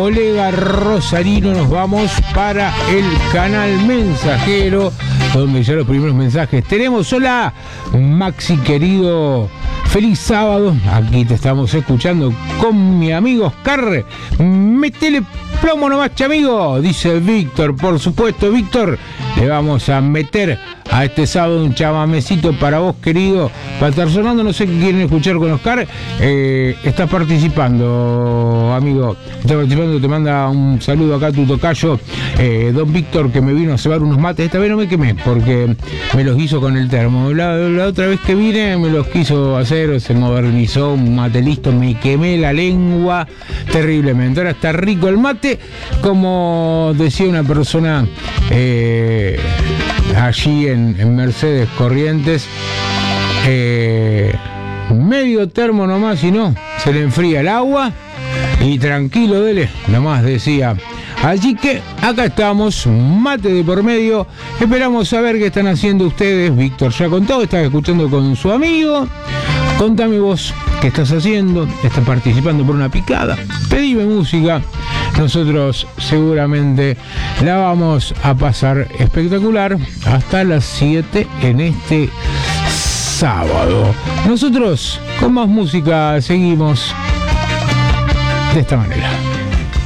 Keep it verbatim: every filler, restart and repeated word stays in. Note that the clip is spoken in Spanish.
colega rosarino nos vamos para el canal Mensajero, donde ya los primeros mensajes tenemos. Hola, Maxi querido, feliz sábado. Aquí te estamos escuchando con mi amigo Oscar. Métele plomo nomás, amigo, dice Víctor. Por supuesto, Víctor, le vamos a meter a este sábado un chamamecito para vos, querido. Va a estar sonando, no sé qué quieren escuchar con Oscar. Eh, estás participando, amigo. Estás participando, te manda un saludo acá tu tocayo, eh, don Víctor, que me vino a cebar unos mates. Esta vez no me quemé, porque me los hizo con el termo. La, la otra vez que vine me los quiso hacer, se modernizó, un mate listo, me quemé la lengua terriblemente. Ahora está rico el mate, como decía una persona eh, allí en, en Mercedes Corrientes, eh, medio termo nomás, y no, se le enfría el agua y tranquilo, dele, nomás decía. Así que acá estamos, mate de por medio. Esperamos saber qué están haciendo ustedes. Víctor ya contó, estás escuchando con su amigo. Contame vos qué estás haciendo. Estás participando por una picada. Pedime música. Nosotros seguramente la vamos a pasar espectacular hasta las siete en este sábado. Nosotros con más música seguimos de esta manera.